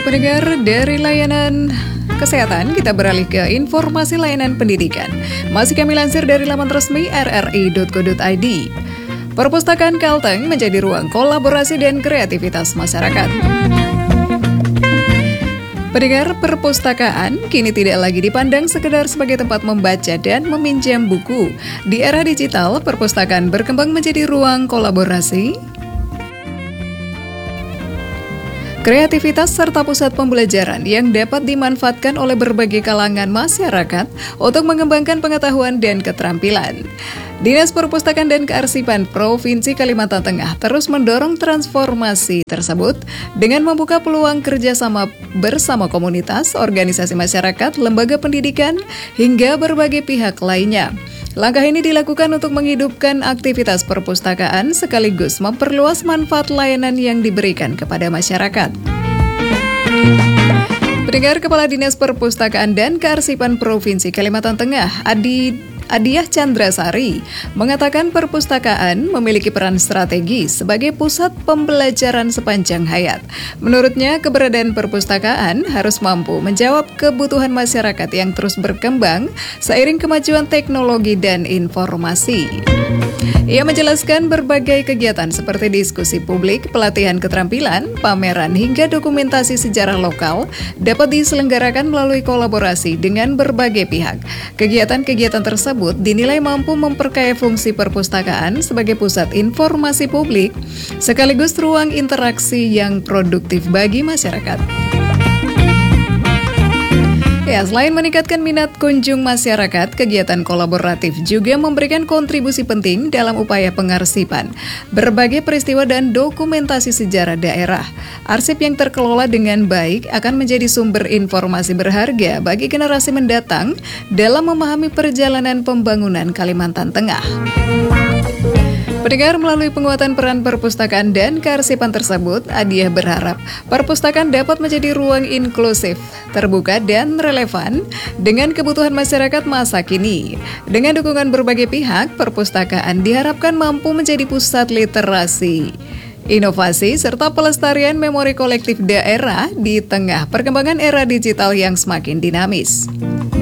Pendengar, dari layanan kesehatan kita beralih ke informasi layanan pendidikan. Masih kami lansir dari laman resmi rri.co.id. Perpustakaan Kalteng menjadi ruang kolaborasi dan kreativitas masyarakat. Pendengar, perpustakaan kini tidak lagi dipandang sekedar sebagai tempat membaca dan meminjam buku. Di era digital, perpustakaan berkembang menjadi ruang kolaborasi, kreativitas serta pusat pembelajaran yang dapat dimanfaatkan oleh berbagai kalangan masyarakat untuk mengembangkan pengetahuan dan keterampilan. Dinas Perpustakaan dan Kearsipan Provinsi Kalimantan Tengah terus mendorong transformasi tersebut dengan membuka peluang kerjasama bersama komunitas, organisasi masyarakat, lembaga pendidikan, hingga berbagai pihak lainnya. Langkah ini dilakukan untuk menghidupkan aktivitas perpustakaan sekaligus memperluas manfaat layanan yang diberikan kepada masyarakat. Pendengar, Kepala Dinas Perpustakaan dan Kearsipan Provinsi Kalimantan Tengah, Adiah Chandrasari, mengatakan perpustakaan memiliki peran strategis sebagai pusat pembelajaran sepanjang hayat. Menurutnya, keberadaan perpustakaan harus mampu menjawab kebutuhan masyarakat yang terus berkembang seiring kemajuan teknologi dan informasi. Ia menjelaskan berbagai kegiatan seperti diskusi publik, pelatihan keterampilan, pameran, hingga dokumentasi sejarah lokal dapat diselenggarakan melalui kolaborasi dengan berbagai pihak. Kegiatan-kegiatan tersebut dinilai mampu memperkaya fungsi perpustakaan sebagai pusat informasi publik, sekaligus ruang interaksi yang produktif bagi masyarakat. Ya, selain meningkatkan minat kunjung masyarakat, kegiatan kolaboratif juga memberikan kontribusi penting dalam upaya pengarsipan berbagai peristiwa dan dokumentasi sejarah daerah. Arsip yang terkelola dengan baik akan menjadi sumber informasi berharga bagi generasi mendatang dalam memahami perjalanan pembangunan Kalimantan Tengah. Pendengar, melalui penguatan peran perpustakaan dan kearsipan tersebut, Adiah berharap perpustakaan dapat menjadi ruang inklusif, terbuka dan relevan dengan kebutuhan masyarakat masa kini. Dengan dukungan berbagai pihak, perpustakaan diharapkan mampu menjadi pusat literasi, inovasi, serta pelestarian memori kolektif daerah di tengah perkembangan era digital yang semakin dinamis.